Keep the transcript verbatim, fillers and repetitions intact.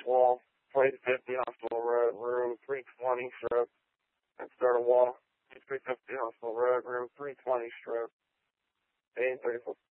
wall, plate fifty, Hospital Road, room three twenty, stroke, and start a wall, three fifty, Hospital Road, room three twenty, stroke, eight thirty-four.